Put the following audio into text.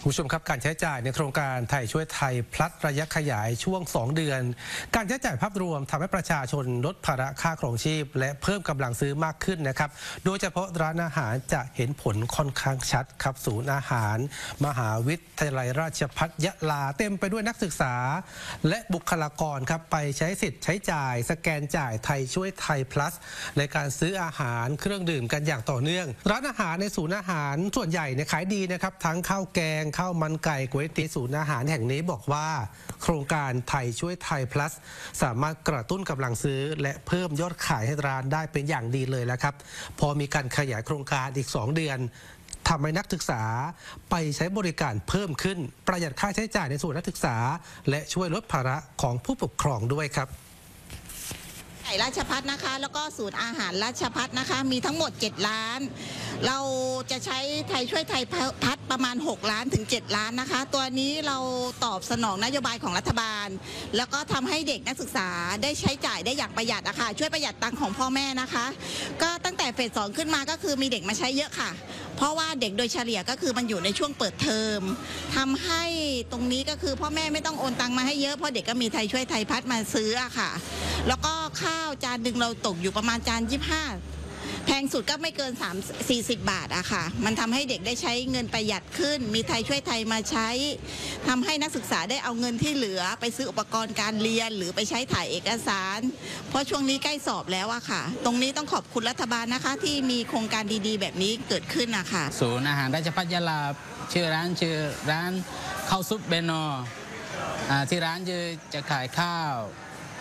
คุณผู้ชมครับการใช้จ่ายในโครงการไทยช่วยไทยพลัดระยะขยายช่วง2 เดือนการใช้จ่ายภาพรวมทำให้ประชาชนลดภาระค่าครองชีพและเพิ่มกำลังซื้อมากขึ้นนะครับโดยเฉพาะร้านอาหารจะเห็นผลค่อนข้างชัดครับศูนย์อาหารมหาวิทยาลัยราชภัฏยะลาเต็มไปด้วยนักศึกษาและบุคลากรครับไปใช้สิทธิ์ใช้จ่ายสแกนจ่ายไทยช่วยไทยพลัสในการซื้ออาหารเครื่องดื่มกันอย่างต่อเนื่องร้านอาหารในศูนย์อาหารส่วนใหญ่เนี่ยขายดีนะครับทั้งข้าวแกงข้าวมันไก่ก๋วยเตี๋ยวศูนย์อาหารแห่งนี้บอกว่าโครงการไทยช่วยไทยพลัสสามารถกระตุ้นกำลังซื้อและเพิ่มยอดขายให้ร้านได้เป็นอย่างดีเลยแล้วครับพอมีการขยายโครงการอีก2 เดือนทำให้นักศึกษาไปใช้บริการเพิ่มขึ้นประหยัดค่าใช้จ่ายในส่วนนักศึกษาและช่วยลดภาระของผู้ปกครองด้วยครับราชภัฏนะคะแล้วก็ศูนย์อาหารราชภัฏนะคะมีทั้งหมด7 ล้านเราจะใช้ไทยช่วยไทยพัฒประมาณ6 ล้านถึง7 ล้านนะคะตัวนี้เราตอบสนองนโยบายของรัฐบาลแล้วก็ทำให้เด็กนักศึกษาได้ใช้จ่ายได้อย่างประหยัดอะค่ะช่วยประหยัดตังค์ของพ่อแม่นะคะก็ตั้งแต่เฟส 2ขึ้นมาก็คือมีเด็กมาใช้เยอะค่ะเพราะว่าเด็กโดยเฉลี่ยก็คือมันอยู่ในช่วงเปิดเทอมทำให้ตรงนี้ก็คือพ่อแม่ไม่ต้องโอนตังมาให้เยอะเพราะเด็กก็มีไทยช่วยไทยพัฒมาซื้ออะค่ะแล้วก็ข้าวจานหนึ่งเราตกอยู่ประมาณจาน25แพงสุดก็ไม่เกิน40 บาทอะค่ะมันทำให้เด็กได้ใช้เงินประหยัดขึ้นมีไทยช่วยไทยมาใช้ทำให้นักศึกษาได้เอาเงินที่เหลือไปซื้ออุปกรณ์การเรียนหรือไปใช้ถ่ายเอกสารเพราะช่วงนี้ใกล้สอบแล้วอะค่ะตรงนี้ต้องขอบคุณรัฐบาลนะคะที่มีโครงการดีๆแบบนี้เกิดขึ้นนะคะศูนย์อาหารราชภัฏยะลาชื่อร้านข้าวซุปเบนอที่ร้านจะขายข้าว